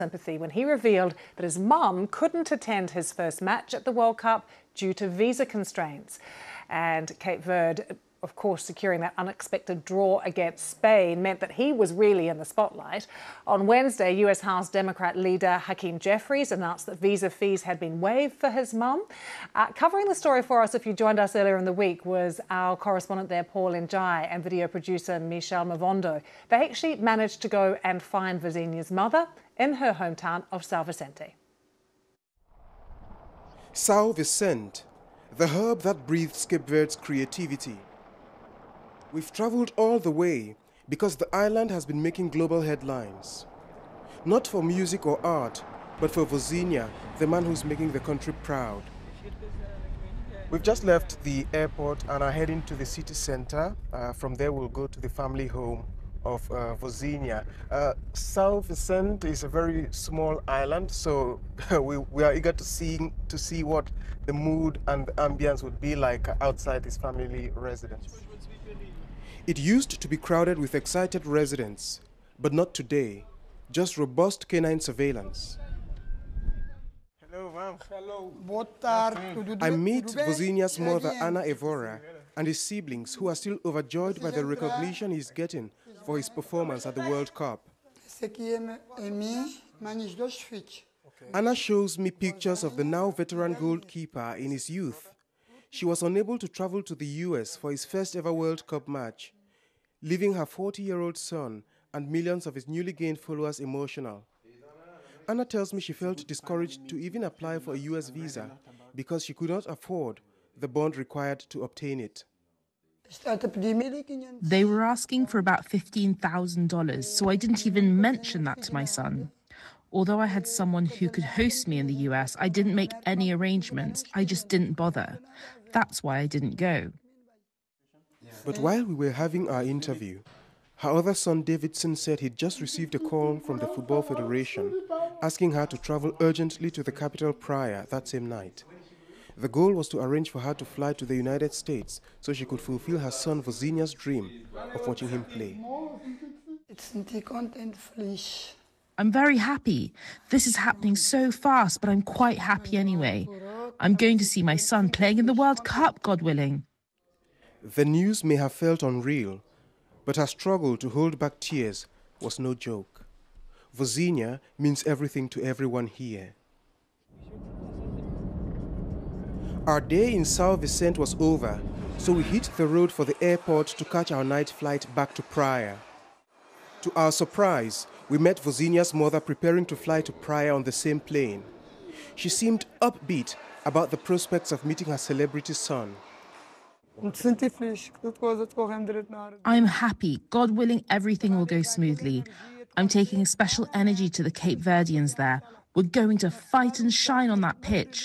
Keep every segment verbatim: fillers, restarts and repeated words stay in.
sympathy when he revealed that his mum couldn't attend his first match at the World Cup due to visa constraints. And Cape Verde, of course, securing that unexpected draw against Spain meant that he was really in the spotlight. On Wednesday, U S House Democrat leader Hakeem Jeffries announced that visa fees had been waived for his mum. Uh, covering the story for us, if you joined us earlier in the week, was our correspondent there, Paul Njai, and video producer Michelle Mavondo. They actually managed to go and find Vozinha's mother in her hometown of São Vicente. São Vicente, the herb that breathes Cape Verde's creativity. We've travelled all the way because the island has been making global headlines. Not for music or art, but for Vozinha, the man who's making the country proud. We've just left the airport and are heading to the city centre. Uh, from there we'll go to the family home of uh, Vozinha. Uh, São Vicente is a very small island, so we, we are eager to see, to see what the mood and the ambience would be like outside this family residence. It used to be crowded with excited residents, but not today. Just robust canine surveillance. Hello, ma'am. Hello. I meet Vozinha's mother, Ana Evora, and his siblings, who are still overjoyed by the recognition he's getting for his performance at the World Cup. Ana shows me pictures of the now veteran goalkeeper in his youth. She was unable to travel to the U S for his first ever World Cup match, leaving her forty-year-old son and millions of his newly gained followers emotional. Ana tells me she felt discouraged to even apply for a U S visa because she could not afford the bond required to obtain it. They were asking for about fifteen thousand dollars, so I didn't even mention that to my son. Although I had someone who could host me in the U S, I didn't make any arrangements. I just didn't bother. That's why I didn't go. But while we were having our interview, her other son Davidson said he'd just received a call from the Football Federation asking her to travel urgently to the capital Praia that same night. The goal was to arrange for her to fly to the United States so she could fulfill her son Vozinha's dream of watching him play. I'm very happy. This is happening so fast, but I'm quite happy anyway. I'm going to see my son playing in the World Cup, God willing. The news may have felt unreal, but her struggle to hold back tears was no joke. Vozinha means everything to everyone here. Our day in São Vicente was over, so we hit the road for the airport to catch our night flight back to Praia. To our surprise, we met Vozinha's mother preparing to fly to Praia on the same plane. She seemed upbeat about the prospects of meeting her celebrity son. I'm happy. God willing, everything will go smoothly. I'm taking a special energy to the Cape Verdeans there. We're going to fight and shine on that pitch.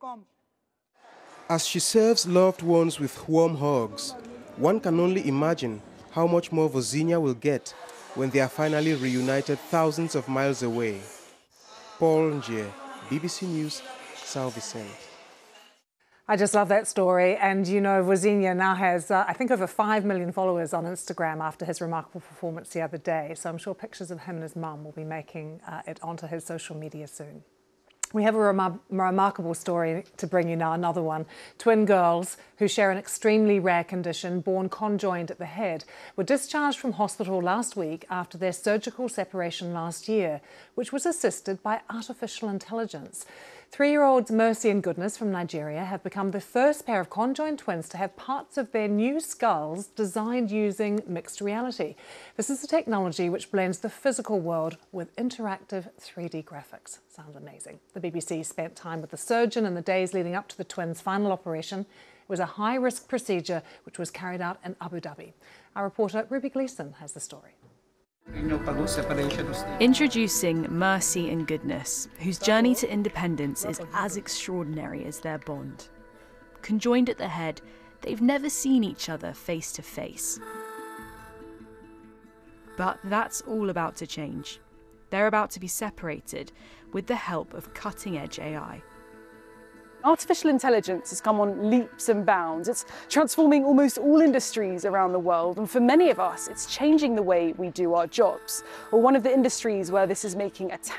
As she serves loved ones with warm hugs, one can only imagine how much more Vozinha will get when they are finally reunited thousands of miles away. Paul Njai, B B C News, São Vicente. I just love that story. And, you know, Vozinha now has, uh, I think, over five million followers on Instagram after his remarkable performance the other day. So I'm sure pictures of him and his mum will be making uh, it onto his social media soon. We have a remar remarkable story to bring you now, another one. Twin girls who share an extremely rare condition, born conjoined at the head, were discharged from hospital last week after their surgical separation last year, which was assisted by artificial intelligence. Three-year-olds Mercy and Goodness from Nigeria have become the first pair of conjoined twins to have parts of their new skulls designed using mixed reality. This is a technology which blends the physical world with interactive three D graphics. Sounds amazing. The B B C spent time with the surgeon in the days leading up to the twins' final operation. It was a high-risk procedure which was carried out in Abu Dhabi. Our reporter Ruby Gleeson has the story. Introducing Mercy and Goodness, whose journey to independence is as extraordinary as their bond. Conjoined at the head, they've never seen each other face to face. But that's all about to change. They're about to be separated with the help of cutting-edge A I. Artificial intelligence has come on leaps and bounds. It's transforming almost all industries around the world, and for many of us, it's changing the way we do our jobs. Or one of the industries where this is making a